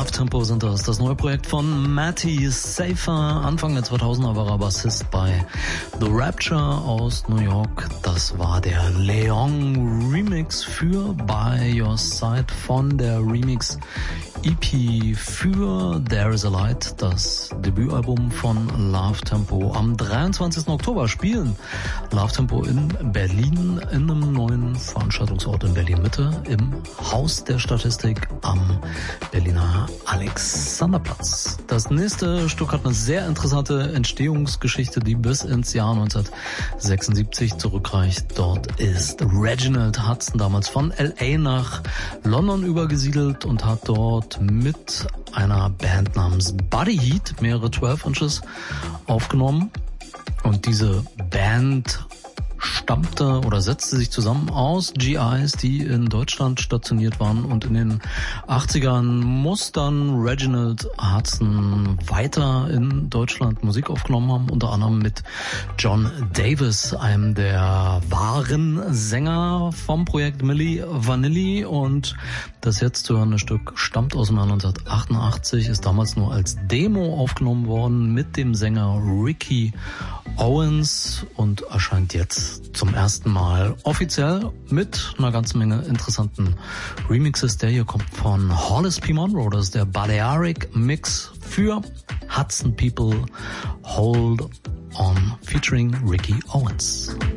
Love Tempo sind das neue Projekt von Matty Safer. Anfang der 2000er war er Bassist bei The Rapture aus New York. Das war der Leon Remix für By Your Side von der Remix EP für There Is a Light, das Debütalbum von Love Tempo. Am 23. Oktober spielen Love Tempo in Berlin in einem neuen Veranstaltungsort in Berlin-Mitte im Haus der Statistik am Berliner Alexanderplatz. Das nächste Stück hat eine sehr interessante Entstehungsgeschichte, die bis ins Jahr 1976 zurückreicht. Dort ist Reginald Hudson damals von LA nach London übergesiedelt und hat dort mit einer Band namens Body Heat mehrere 12 Inches aufgenommen. Und diese Band stammte oder setzte sich zusammen aus GIs, die in Deutschland stationiert waren, und in den 80ern muss dann Reginald Hudson weiter in Deutschland Musik aufgenommen haben, unter anderem mit John Davis, einem der wahren Sänger vom Projekt Milli Vanilli, und das jetzt zu hörende Stück stammt aus dem Jahr 1988, ist damals nur als Demo aufgenommen worden mit dem Sänger Ricky Owens und erscheint jetzt zum ersten Mal offiziell mit einer ganzen Menge interessanten Remixes. Der hier kommt von Hollis P. Monroe, das ist der Balearic Mix für Hudson People Hold On featuring Ricky Owens.